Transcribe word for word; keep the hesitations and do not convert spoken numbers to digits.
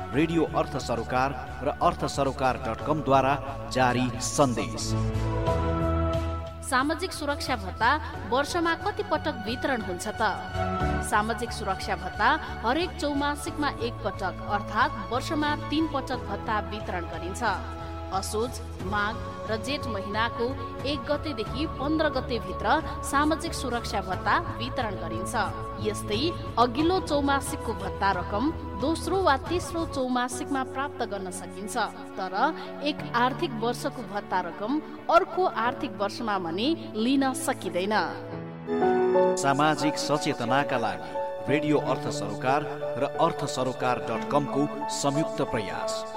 Radio अर्थ सरोकार र अर्थ सरोकार डट कम द्वारा जारी सन्देश। सामाजिक सुरक्षा भत्ता वर्षमा कति पटक वितरण हुन्छ त? सामाजिक सुरक्षा भत्ता हरेक चौमासिकमा एक पटक अर्थात् वर्षमा तीन पटक भत्ता वितरण गरिन्छ। असोज, माघ र जेठ महिनाको एक गतेदेखि पन्ध्र गते भित्र सामाजिक सुरक्षा भत्ता वितरण गरिन्छ। यस्तै अघिल्लो चौमासिकको भत्ता रकम दोस्रो वा तेस्रो चौमासिकमा प्राप्त गर्न सकिन्छ, तर एक आर्थिक वर्षको भत्ता रकम अर्को आर्थिक वर्षमा भने लिन सकिँदैन। सामाजिक सचेतनाका लागि रेडियो अर्थ सरोकार र अर्थ सरोकार डट कमको संयुक्त प्रयास।